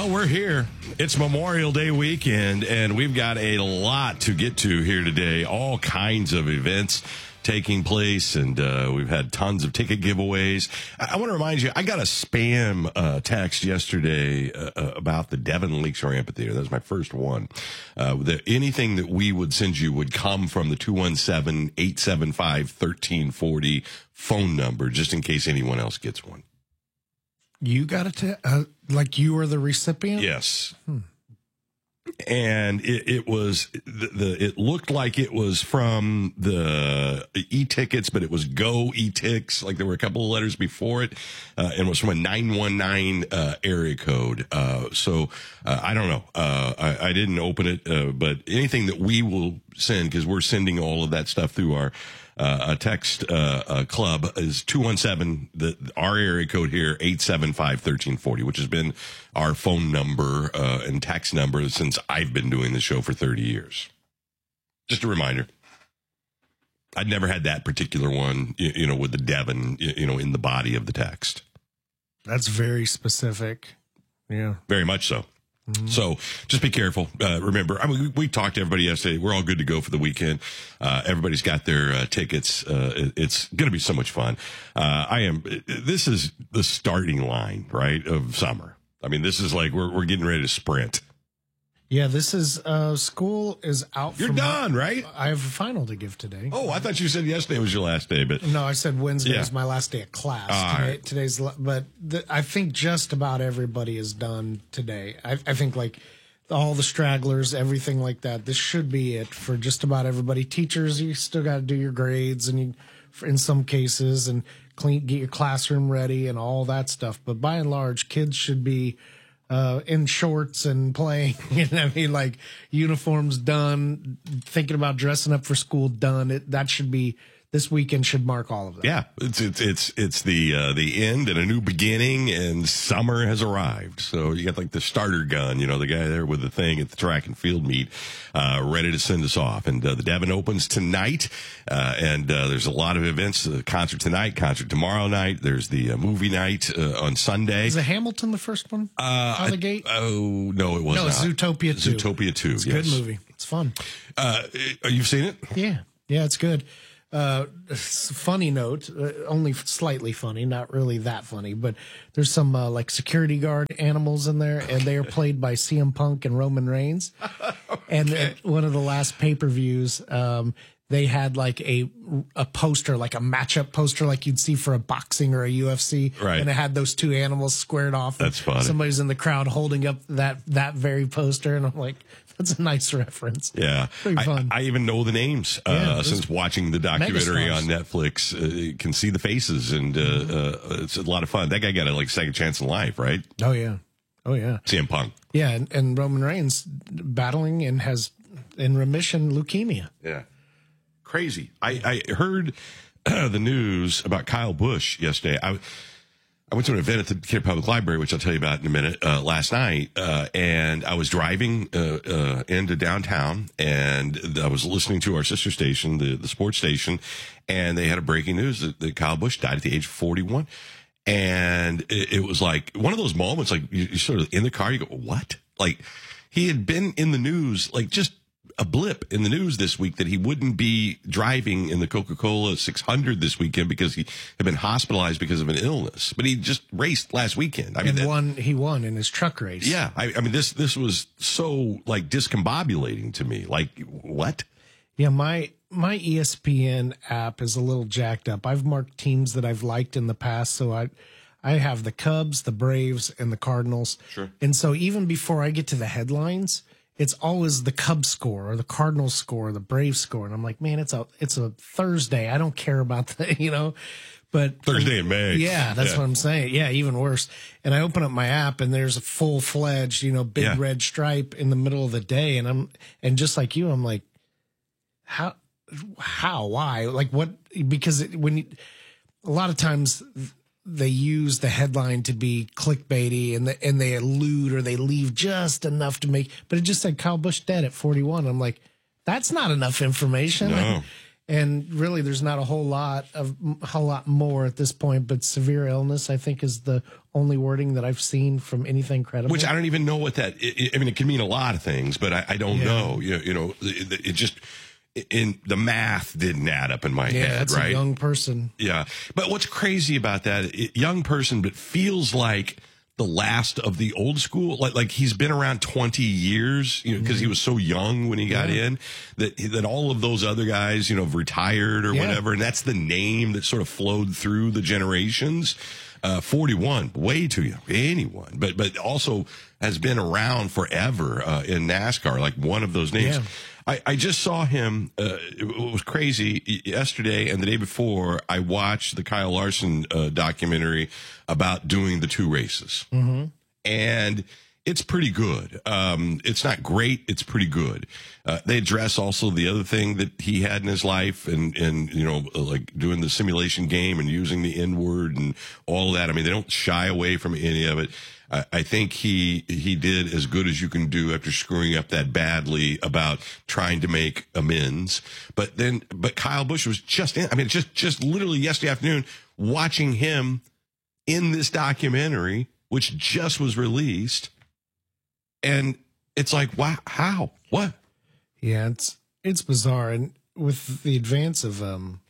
Well, we're here. It's Memorial Day weekend, and we've got a lot to get to here today. All kinds of events taking place, and we've had tons of ticket giveaways. I want to remind you, I got a spam text yesterday about the Devon Lakeshore Amphitheater. That was my first one. Anything that we would send you would come from the 217-875-1340 phone number, just in case anyone else gets one. You got it, like you were the recipient? Yes. And it was it looked like it was from the e-tickets, but it was Go e-tix. Like there were a couple of letters before it, and it was from a 919 area code. So I don't know. I didn't open it, but anything that we will send, because we're sending all of that stuff through our a text club, is 217, our area code here, 875-1340, which has been our phone number and text number since I've been doing the show for 30 years. Just a reminder. I'd never had that particular one, with the Devon, in the body of the text. That's very specific. Yeah. Very much so. Mm-hmm. So just be careful. Remember, we talked to everybody yesterday. We're all good to go for the weekend. Everybody's got their tickets. It's going to be so much fun. This is the starting line, right, of summer. I mean, this is like we're getting ready to sprint. Yeah, this is school is out. You're done, right? I have a final to give today. Oh, I thought you said yesterday was your last day, but no, I said Wednesday is my last day of class. I think just about everybody is done today. I think like all the stragglers, everything like that. This should be it for just about everybody. Teachers, you still got to do your grades, and in some cases, and get your classroom ready and all that stuff. But by and large, kids should be in shorts and playing. Like uniforms done, thinking about dressing up for school done. That should be, this weekend should mark all of that. Yeah, it's the end and a new beginning, and summer has arrived. So you got like the starter gun, the guy there with the thing at the track and field meet, ready to send us off. And the Devon opens tonight, and there's a lot of events. Concert tonight, concert tomorrow night. There's the movie night on Sunday. Is the Hamilton the first one out of the gate? Oh no, it wasn't. No, it's Zootopia 2. Zootopia 2. It's a good movie. It's fun. You've seen it? Yeah, it's good. Funny note, only slightly funny, not really that funny, but there's some like security guard animals in there, and they are played by CM Punk and Roman Reigns. Okay. And at one of the last pay-per-views, they had like a poster, like a matchup poster, like you'd see for a boxing or a UFC, right? And it had those two animals squared off. That's funny. Somebody's in the crowd holding up that very poster, and I'm like, that's a nice reference. Yeah. Pretty fun. I even know the names since watching the documentary on Netflix. You can see the faces, and it's a lot of fun. That guy got a second chance in life, right? Oh, yeah. CM Punk. Yeah, and Roman Reigns battling and has in remission leukemia. Yeah. Crazy. I heard the news about Kyle Busch yesterday. I went to an event at the Decatur Public Library, which I'll tell you about in a minute, last night, and I was driving into downtown, and I was listening to our sister station, the sports station, and they had a breaking news that Kyle Busch died at the age of 41. And it was like one of those moments, like you're sort of in the car, you go, what? Like he had been in the news, like just a blip in the news this week, that he wouldn't be driving in the Coca-Cola 600 this weekend because he had been hospitalized because of an illness. But he just raced last weekend. He won in his truck race. Yeah. I mean, this was so like discombobulating to me. Like, what? Yeah. My ESPN app is a little jacked up. I've marked teams that I've liked in the past. So I have the Cubs, the Braves, and the Cardinals. Sure. And so even before I get to the headlines, it's always the Cubs score or the Cardinals score or the Braves score. And I'm like, man, it's a Thursday. I don't care about that, but Thursday in May. Yeah, that's what I'm saying. Yeah, even worse. And I open up my app and there's a full-fledged, big red stripe in the middle of the day. And just like you, I'm like, how, why? Like what? Because a lot of times they use the headline to be clickbaity, and they allude or they leave just enough to make. But it just said Kyle Busch dead at 41. I'm like, that's not enough information. No. And really, there's not a whole lot more at this point, but severe illness, I think, is the only wording that I've seen from anything credible. Which I don't even know what that. I mean, it can mean a lot of things, but I don't know. You know, it just in the math didn't add up in my head. That's right? A young person. Yeah, but what's crazy about that? Young person, but feels like the last of the old school, like he's been around 20 years, you know, because he was so young when he got in that all of those other guys, you know, have retired or whatever. And that's the name that sort of flowed through the generations. 41, way too young, anyone, but also has been around forever, in NASCAR, like one of those names. Yeah. I just saw him, it was crazy yesterday and the day before. I watched the Kyle Larson documentary about doing the 2 races. Mm-hmm. And it's pretty good. It's not great. It's pretty good. They address also the other thing that he had in his life and, you know, like doing the simulation game and using the N-word and all that. I mean, they don't shy away from any of it. I think he did as good as you can do after screwing up that badly about trying to make amends. But Kyle Busch was just literally yesterday afternoon watching him in this documentary, which just was released. And it's like, wow, how? What? Yeah, it's bizarre. And with the advance of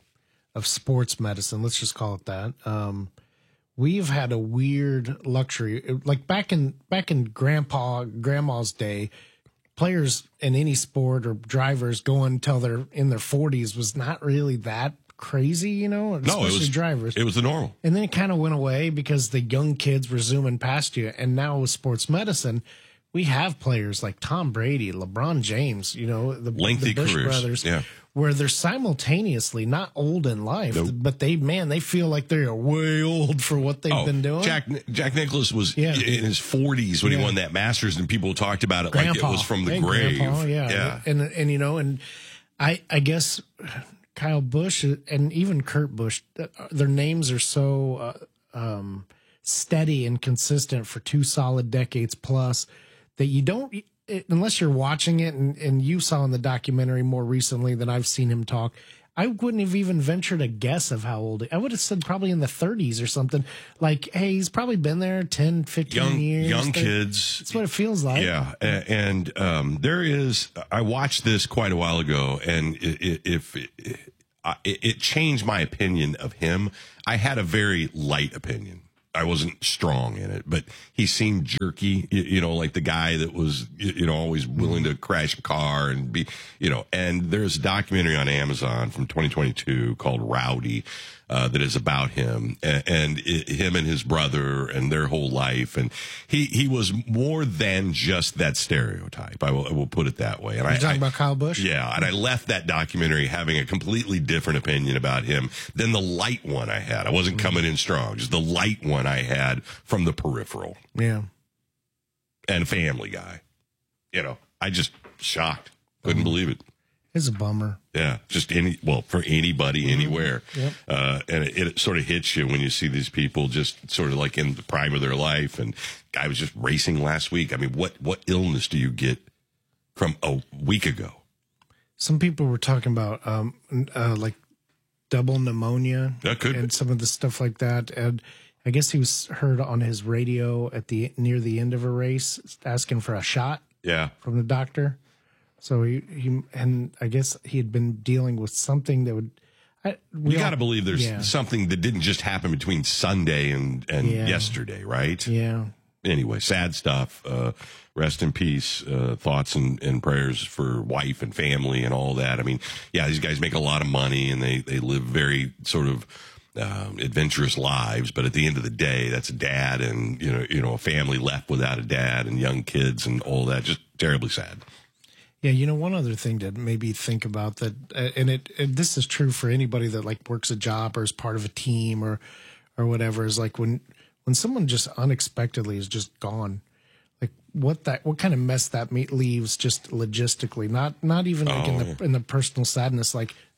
sports medicine, let's just call it that, we've had a weird luxury. Like back in grandma's day, players in any sport or drivers going until they're in their 40s was not really that crazy, you know, especially drivers. It was the normal. And then it kind of went away because the young kids were zooming past you. And now with sports medicine, we have players like Tom Brady, LeBron James, you know, the lengthy Bush careers, brothers, where they're simultaneously not old in life, but they feel like they're way old for what they've been doing. Jack Nicklaus was in his 40s when he won that Masters, and people talked about it like it was from the grave. And you know, and I guess Kyle Busch and even Kurt Busch, their names are so steady and consistent for 2 solid decades plus that you don't, unless you're watching it and you saw in the documentary more recently than I've seen him talk, I wouldn't have even ventured a guess of how old. I would have said probably in the 30s or something. Like, hey, he's probably been there 10, 15 years. Young kids. That's what it feels like. Yeah. And there is, I watched this quite a while ago, and it changed my opinion of him. I had a very light opinion. I wasn't strong in it, but he seemed jerky, you know, like the guy that was, you know, always willing to crash a car and be, you know, and there's a documentary on Amazon from 2022 called Rowdy, that is about him and him and his brother and their whole life. And he was more than just that stereotype. I will put it that way. And You're talking about Kyle Busch? Yeah. And I left that documentary having a completely different opinion about him than the light one I had. I wasn't coming in strong, just the light one I had from The Peripheral. Yeah. And Family Guy. You know, I just shocked. Couldn't believe it. It's a bummer. Yeah, just for anybody, anywhere. Yep. And it sort of hits you when you see these people just sort of like in the prime of their life. And guy was just racing last week. I mean, what illness do you get from a week ago? Some people were talking about like double pneumonia and some of the stuff like that. And I guess he was heard on his radio near the end of a race asking for a shot. Yeah, from the doctor. So he and I guess he had been dealing with something that would. You got to believe there's something that didn't just happen between Sunday and yesterday, right? Yeah. Anyway, sad stuff. Rest in peace. Thoughts and prayers for wife and family and all that. I mean, yeah, these guys make a lot of money and they live very sort of adventurous lives, but at the end of the day, that's a dad and you know a family left without a dad and young kids and all that. Just terribly sad. Yeah, you know, one other thing to maybe think about that, and this is true for anybody that like works a job or is part of a team or whatever, is like when someone just unexpectedly is just gone, like what kind of mess that leaves just logistically, not even like in the personal sadness, like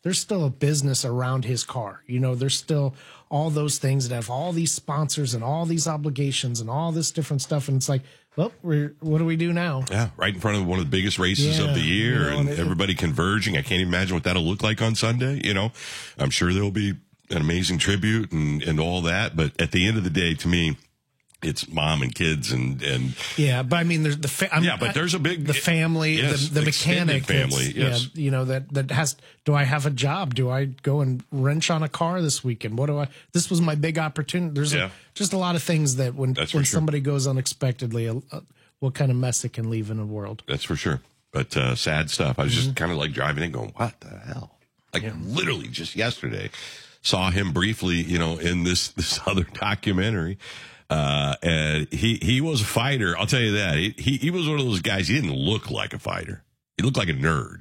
there's still a business around his car. You know, there's still all those things that have all these sponsors and all these obligations and all this different stuff. And it's like, well, what do we do now? Yeah, right in front of one of the biggest races of the year, and everybody converging. I can't even imagine what that'll look like on Sunday. You know, I'm sure there'll be an amazing tribute and all that. But at the end of the day, to me, it's mom and kids and yeah, but I mean, there's but there's a big family, yes, the mechanic family, yes. Yeah, you know that has. Do I have a job? Do I go and wrench on a car this weekend? What do I? This was my big opportunity. There's just a lot of things that when somebody goes unexpectedly, what kind of mess it can leave in the world. That's for sure. But sad stuff. I was just kind of like driving in, going, "What the hell?" Like literally just yesterday, saw him briefly, you know, in this other documentary. And he was a fighter. I'll tell you that. He was one of those guys. He didn't look like a fighter. He looked like a nerd.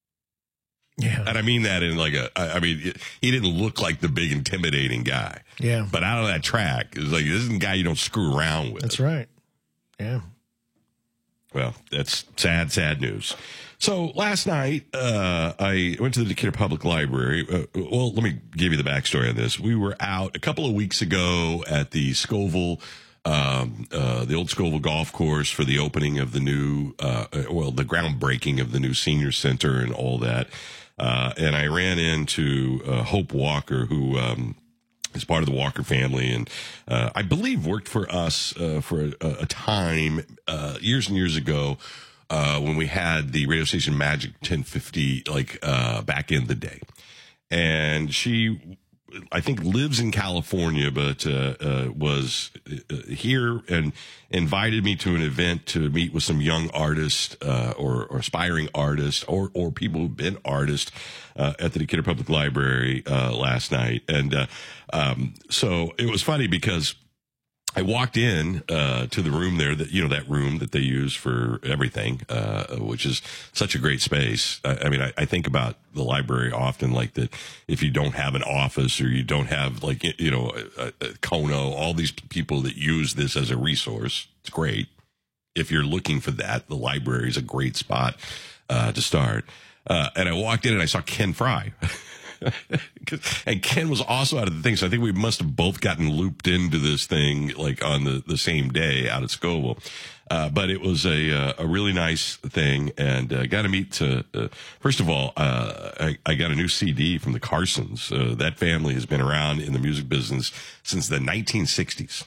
Yeah. And I mean that in like he didn't look like the big intimidating guy. Yeah. But out of that track, it was like, this is a guy you don't screw around with. That's right. Yeah. Well, that's sad news. So last night, I went to the Decatur Public Library. Well, let me give you the backstory on this. We were out a couple of weeks ago at the Scoville, the old Scoville Golf Course for the opening of the new, the groundbreaking of the new senior center and all that. And I ran into Hope Walker, who is part of the Walker family, and I believe worked for us for a time years and years ago. When we had the radio station Magic 1050, back in the day. And she, I think, lives in California, but was here and invited me to an event to meet with some young artists or aspiring artists or people who've been artists at the Decatur Public Library last night. And so it was funny because I walked in to the room there, that room that they use for everything, which is such a great space. I mean, I think about the library often like that. If you don't have an office or you don't have a Kono, all these people that use this as a resource, it's great. If you're looking for that, the library is a great spot to start. And I walked in and I saw Ken Fry. And Ken was also out of the thing, so I think we must have both gotten looped into this thing like on the same day out at Scoville. But it was a really nice thing, and got to meet. First of all, I got a new CD from the Carsons. That family has been around in the music business since the 1960s.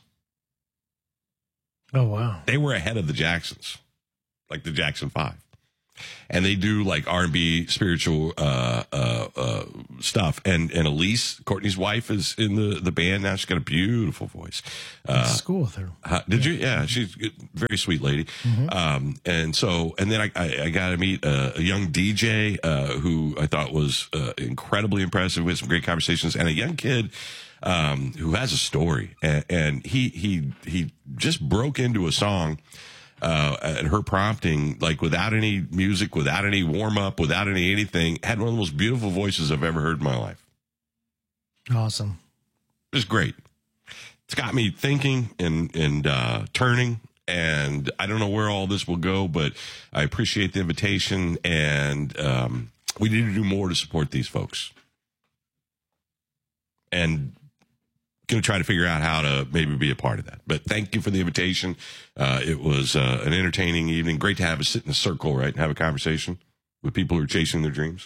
Oh wow! They were ahead of the Jacksons, like the Jackson 5. And they do like R&B spiritual stuff. And Elise, Courtney's wife, is in the band now. She's got a beautiful voice. Went to school with her. Did you? Yeah, she's a very sweet lady. Mm-hmm. And then I got to meet a young DJ who I thought was incredibly impressive. We had some great conversations, and a young kid who has a story. And he just broke into a song. At her prompting, like without any music, without any warm up, without anything, had one of the most beautiful voices I've ever heard in my life. Awesome. It was great. It's got me thinking and turning, and I don't know where all this will go, but I appreciate the invitation, and we need to do more to support these folks. And going to try to figure out how to maybe be a part of that. But thank you for the invitation. It was an entertaining evening. Great to have us sit in a circle, right, and have a conversation with people who are chasing their dreams.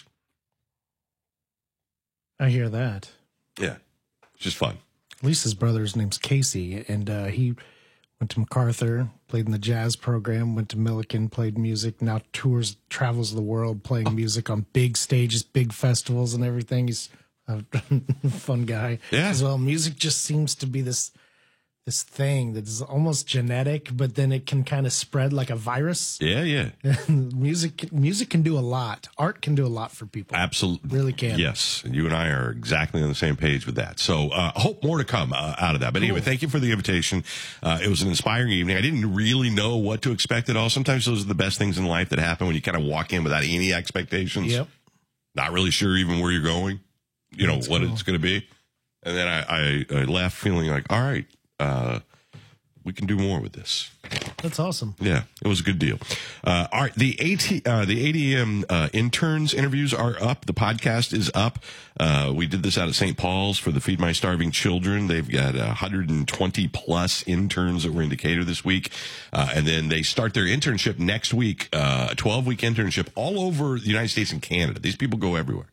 I hear that. Yeah, it's just fun. Lisa's brother's name's Casey, and he went to MacArthur, played in the jazz program, went to Millikan, played music, now travels the world playing music on big stages, big festivals and everything. He's a fun guy as well. Music just seems to be this thing that is almost genetic, but then it can kind of spread like a virus. Yeah. Music can do a lot. Art can do a lot for people. Absolutely. Really can. Yes. And you and I are exactly on the same page with that. So hope more to come out of that. But anyway, thank you for the invitation. It was an inspiring evening. I didn't really know what to expect at all. Sometimes those are the best things in life that happen when you kind of walk in without any expectations. Yep. Not really sure even where you're going. You know, what it's going to be. And then I left feeling like, all right, we can do more with this. That's awesome. Yeah, it was a good deal. All right, the ADM interns interviews are up. The podcast is up. We did this out at St. Paul's for the Feed My Starving Children. They've got 120 plus interns that were in Decatur this week. And then they start their internship next week, a 12-week internship all over the United States and Canada. These people go everywhere.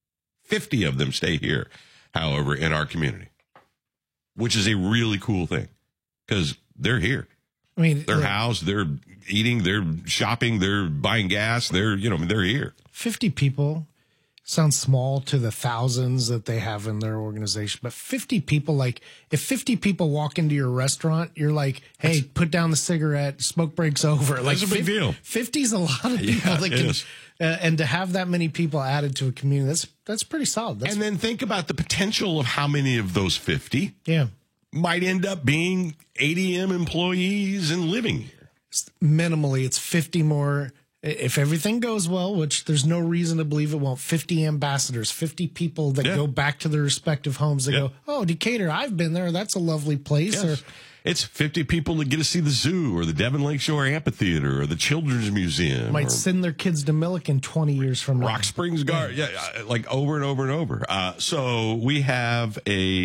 50 of them stay here, however, in our community, which is a really cool thing because they're here. I mean, they're housed, they're eating, they're shopping, they're buying gas, they're here. 50 people sounds small to the thousands that they have in their organization, but 50 people, like if 50 people walk into your restaurant, you're like, hey, put down the cigarette, smoke break's over. Like, that's a big deal. 50 is a lot of people that can, and to have that many people added to a community, that's pretty solid. And then think about the potential of how many of those 50 might end up being ADM employees and living here. Minimally, it's 50 more. If everything goes well, which there's no reason to believe it won't, 50 ambassadors, 50 people that go back to their respective homes. They go, oh, Decatur, I've been there. That's a lovely place. Yes. Or it's 50 people that get to see the zoo or the Devon Lakeshore Amphitheater or the Children's Museum. Might send their kids to Milliken 20 years from now. Rock Springs Garden. Yeah, like over and over and over. So we have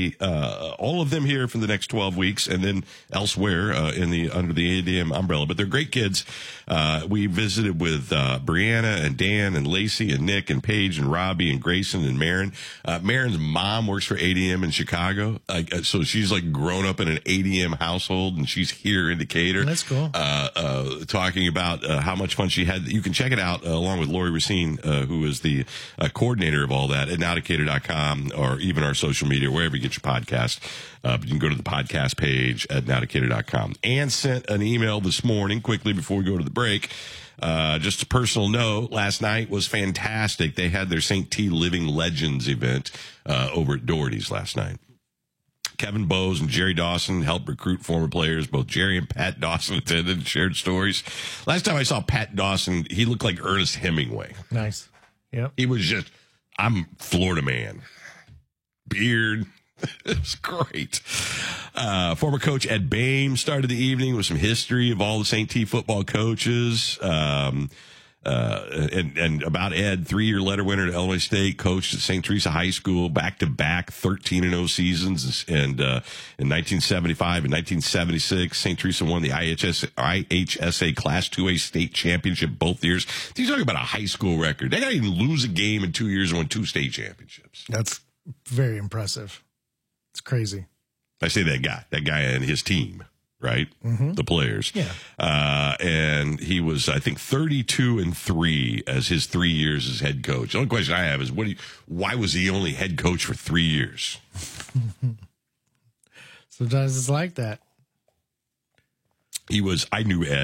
all of them here for the next 12 weeks and then elsewhere under the ADM umbrella. But they're great kids. We visited with Brianna and Dan and Lacey and Nick and Paige and Robbie and Grayson and Marin. Marin's mom works for ADM in Chicago. So she's like grown up in an ADM household, and she's here in Decatur. That's cool. Talking about how much fun she had. You can check it out along with Lori Racine, who is the coordinator of all that at nowdecatur.com or even our social media, wherever you get your podcast. But you can go to the podcast page at nowdecatur.com. Ann sent an email this morning quickly before we go to the break. Just a personal note, last night was fantastic. They had their St. T Living Legends event over at Doherty's last night. Kevin Bowes and Jerry Dawson helped recruit former players. Both Jerry and Pat Dawson attended and shared stories. Last time I saw Pat Dawson, he looked like Ernest Hemingway. Nice. Yep. He was just, I'm Florida man. Beard. It was great. Former coach Ed Boehm started the evening with some history of all the St. T football coaches. And about Ed, 3-year letter winner at Illinois State, coached at St. Teresa High School, back-to-back 13-0 seasons. And in 1975 and 1976, St. Teresa won the IHSA Class 2A state championship both years. You're talking about a high school record. They didn't even lose a game in 2 years and won 2 state championships. That's very impressive. It's crazy. I say that guy and his team. Right? Mm-hmm. The players. Yeah. And he was, I think, 32-3 as his 3 years as head coach. The only question I have is why was he only head coach for 3 years? Sometimes it's like that. I knew Ed.